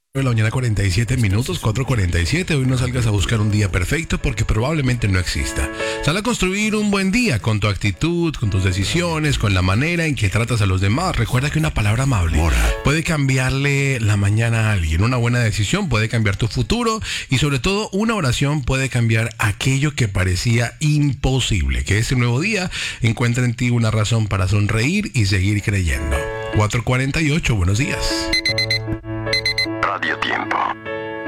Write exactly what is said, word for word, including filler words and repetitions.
De la mañana cuarenta y siete minutos, cuatro cuarenta y siete. Hoy no salgas a buscar un día perfecto porque probablemente no exista. Sal a construir un buen día con tu actitud, con tus decisiones, con la manera en que tratas a los demás. Recuerda que una palabra amable puede cambiarle la mañana a alguien. Una buena decisión puede cambiar tu futuro y sobre todo una oración puede cambiar aquello que parecía imposible. Que este nuevo día encuentre en ti una razón para sonreír y seguir creyendo. cuatro cuarenta y ocho, buenos días.